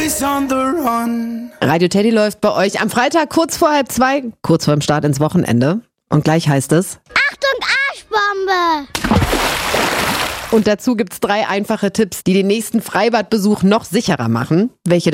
always on the run. Radio Teddy läuft bei euch am Freitag kurz vor 1:30, kurz vor dem Start ins Wochenende. Und gleich heißt es: Achtung, Arschbombe! Und dazu gibt's 3 einfache Tipps, die den nächsten Freibadbesuch noch sicherer machen. Welche